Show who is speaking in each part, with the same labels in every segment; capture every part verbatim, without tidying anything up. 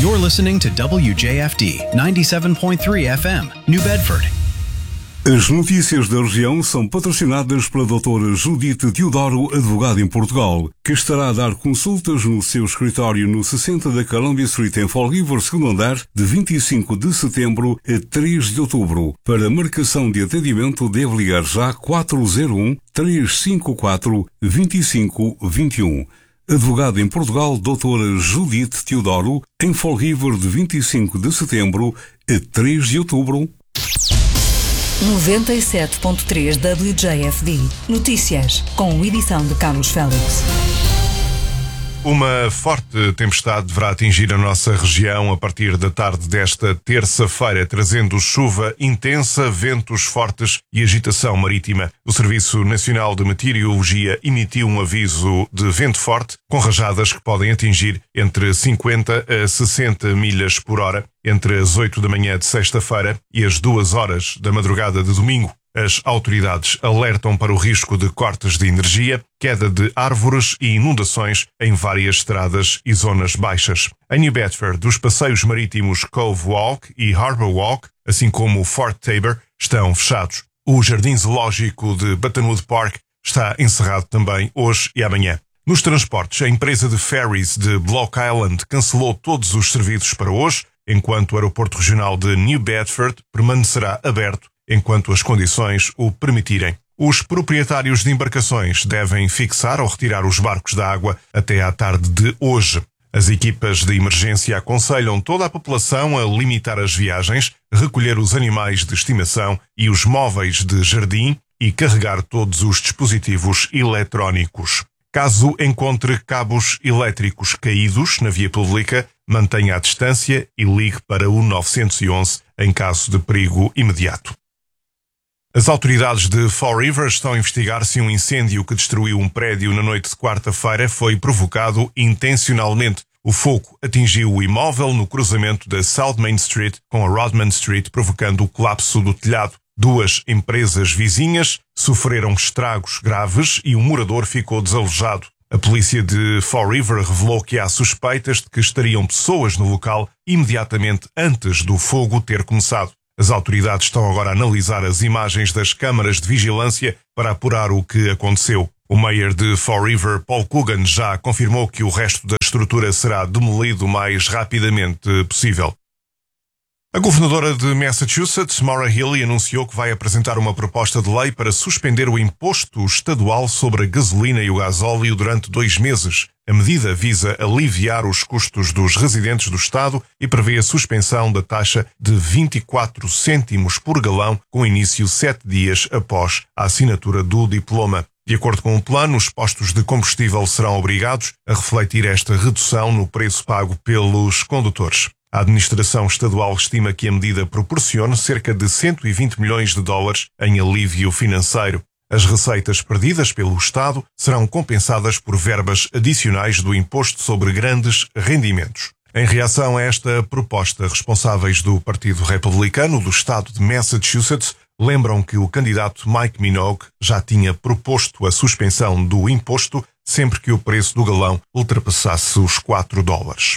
Speaker 1: You're listening to W J F D ninety-seven point three F M, New Bedford.
Speaker 2: As notícias da região são patrocinadas pela doutora Judite Teodoro, advogada em Portugal, que estará a dar consultas no seu escritório no sessenta da Columbia Street em Fall River, segundo andar, de vinte e cinco de setembro a três de outubro. Para marcação de atendimento deve ligar já quatro zero um, três cinco quatro, dois cinco dois um. Advogada em Portugal, doutora Judite Teodoro, em Fall River de vinte e cinco de setembro a três de outubro.
Speaker 3: noventa e sete ponto três W J F D. Notícias, com edição de Carlos Félix.
Speaker 4: Uma forte tempestade deverá atingir a nossa região a partir da tarde desta terça-feira, trazendo chuva intensa, ventos fortes e agitação marítima. O Serviço Nacional de Meteorologia emitiu um aviso de vento forte, com rajadas que podem atingir entre cinquenta a sessenta milhas por hora, entre as oito da manhã de sexta-feira e as duas horas da madrugada de domingo. As autoridades alertam para o risco de cortes de energia, queda de árvores e inundações em várias estradas e zonas baixas. Em New Bedford, os passeios marítimos Cove Walk e Harbour Walk, assim como o Fort Taber, estão fechados. O Jardim Zoológico de Buttonwood Park está encerrado também hoje e amanhã. Nos transportes, a empresa de ferries de Block Island cancelou todos os serviços para hoje, enquanto o aeroporto regional de New Bedford permanecerá aberto enquanto as condições o permitirem. Os proprietários de embarcações devem fixar ou retirar os barcos da água até à tarde de hoje. As equipas de emergência aconselham toda a população a limitar as viagens, recolher os animais de estimação e os móveis de jardim e carregar todos os dispositivos eletrónicos. Caso encontre cabos elétricos caídos na via pública, mantenha a distância e ligue para o nove um um em caso de perigo imediato. As autoridades de Fall River estão a investigar se um incêndio que destruiu um prédio na noite de quarta-feira foi provocado intencionalmente. O fogo atingiu o imóvel no cruzamento da South Main Street com a Rodman Street, provocando o colapso do telhado. Duas empresas vizinhas sofreram estragos graves e um morador ficou desalojado. A polícia de Fall River revelou que há suspeitas de que estariam pessoas no local imediatamente antes do fogo ter começado. As autoridades estão agora a analisar as imagens das câmaras de vigilância para apurar o que aconteceu. O mayor de Fall River, Paul Coogan, já confirmou que o resto da estrutura será demolido o mais rapidamente possível. A governadora de Massachusetts, Maura Healey, anunciou que vai apresentar uma proposta de lei para suspender o imposto estadual sobre a gasolina e o gasóleo durante dois meses. A medida visa aliviar os custos dos residentes do estado e prevê a suspensão da taxa de vinte e quatro cêntimos por galão, com início sete dias após a assinatura do diploma. De acordo com o plano, os postos de combustível serão obrigados a refletir esta redução no preço pago pelos condutores. A administração estadual estima que a medida proporcione cerca de cento e vinte milhões de dólares em alívio financeiro. As receitas perdidas pelo Estado serão compensadas por verbas adicionais do imposto sobre grandes rendimentos. Em reação a esta proposta, responsáveis do Partido Republicano do Estado de Massachusetts lembram que o candidato Mike Minogue já tinha proposto a suspensão do imposto sempre que o preço do galão ultrapassasse os quatro dólares.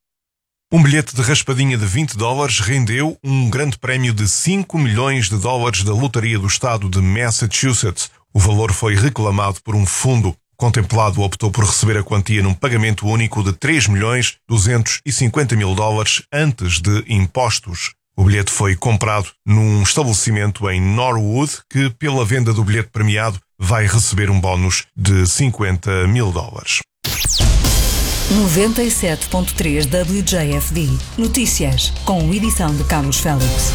Speaker 4: Um bilhete de raspadinha de vinte dólares rendeu um grande prémio de cinco milhões de dólares da Lotaria do Estado de Massachusetts. O valor foi reclamado por um fundo. Contemplado optou por receber a quantia num pagamento único de três milhões duzentos e cinquenta mil dólares antes de impostos. O bilhete foi comprado num estabelecimento em Norwood que, pela venda do bilhete premiado, vai receber um bónus de cinquenta mil dólares.
Speaker 3: noventa e sete ponto três W J F D. Notícias, com edição de Carlos Félix.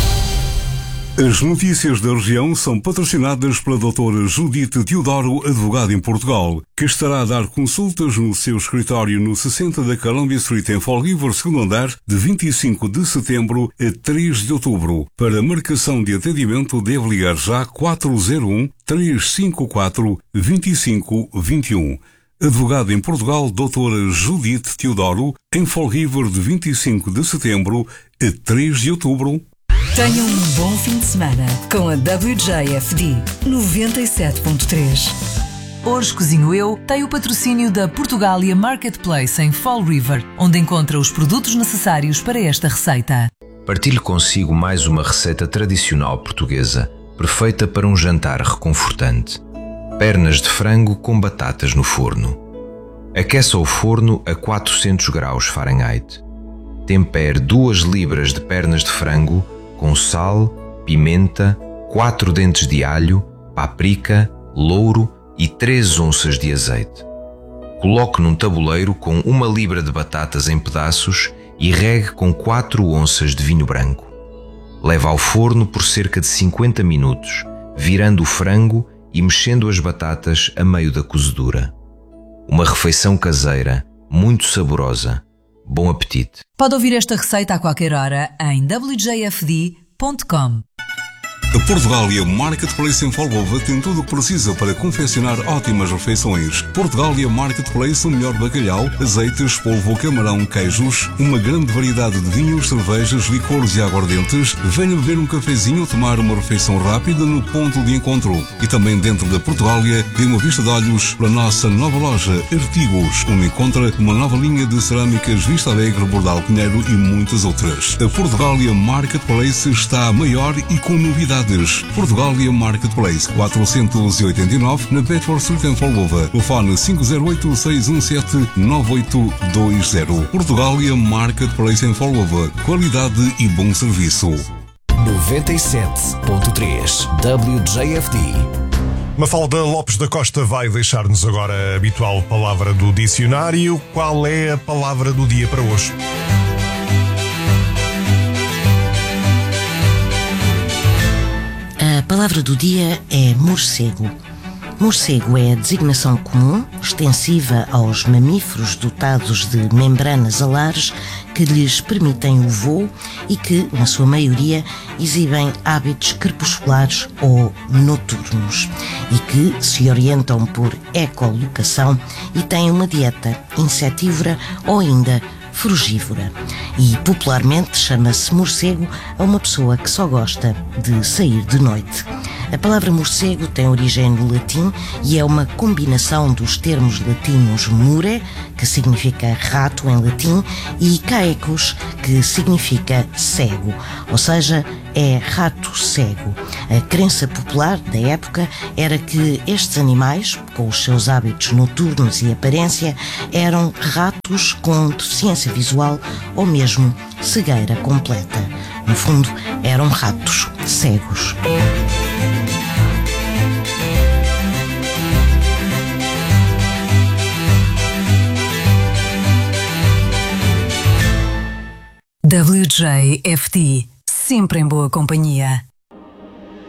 Speaker 2: As notícias da região são patrocinadas pela doutora Judite Teodoro, advogada em Portugal, que estará a dar consultas no seu escritório no sessenta da Columbia Street em Fall River, segundo andar, de vinte e cinco de setembro a três de outubro. Para marcação de atendimento deve ligar já quatro zero um, três cinco quatro, dois cinco dois um. Advogada em Portugal, doutora Judite Teodoro, em Fall River de vinte e cinco de setembro a três de outubro.
Speaker 3: Tenha um bom fim de semana com a W J F D noventa e sete ponto três. Hoje Cozinho Eu tem o patrocínio da Portugália Marketplace em Fall River, onde encontra os produtos necessários para esta receita.
Speaker 5: Partilho consigo mais uma receita tradicional portuguesa, perfeita para um jantar reconfortante. Pernas de frango com batatas no forno. Aqueça o forno a quatrocentos graus Fahrenheit. Tempere duas libras de pernas de frango com sal, pimenta, quatro dentes de alho, páprica, louro e três onças de azeite. Coloque num tabuleiro com uma libra de batatas em pedaços e regue com quatro onças de vinho branco. Leve ao forno por cerca de cinquenta minutos, virando o frango e mexendo as batatas a meio da cozedura. Uma refeição caseira, muito saborosa. Bom apetite!
Speaker 3: Pode ouvir esta receita a qualquer hora em w j f d ponto com.
Speaker 2: A Portugália Marketplace em Folgova tem tudo o que precisa para confeccionar ótimas refeições. Portugália Marketplace, o melhor bacalhau, azeites, polvo, camarão, queijos, uma grande variedade de vinhos, cervejas, licores e aguardentes. Venha beber um cafezinho ou tomar uma refeição rápida no ponto de encontro. E também dentro da Portugália, dê uma vista de olhos para a nossa nova loja Artigos, onde encontra uma nova linha de cerâmicas Vista Alegre, Bordal Pinheiro e muitas outras. A Portugália Marketplace está maior e com novidades. Portugália Marketplace, quatrocentos e oitenta e nove, na Bedford Street em Folgova. Telefone cinco zero oito, seis um sete, nove oito dois zero. Portugália Marketplace em Folgova. Qualidade e bom serviço.
Speaker 6: noventa e sete ponto três W J F D.
Speaker 4: Mafalda Lopes da Costa vai deixar-nos agora a habitual palavra do dicionário. Qual é a palavra do dia para hoje?
Speaker 7: A palavra do dia é morcego. Morcego é a designação comum, extensiva aos mamíferos dotados de membranas alares que lhes permitem o voo e que, na sua maioria, exibem hábitos crepusculares ou noturnos e que se orientam por ecolocação e têm uma dieta insetívora ou ainda frugívora. E popularmente chama-se morcego a uma pessoa que só gosta de sair de noite. A palavra morcego tem origem no latim e é uma combinação dos termos latinos mure, que significa rato em latim, e caecus, que significa cego, ou seja, é rato cego. A crença popular da época era que estes animais, com os seus hábitos noturnos e aparência, eram ratos com deficiência visual ou mesmo cegueira completa. No fundo, eram ratos cegos.
Speaker 3: W J F D, sempre em boa companhia.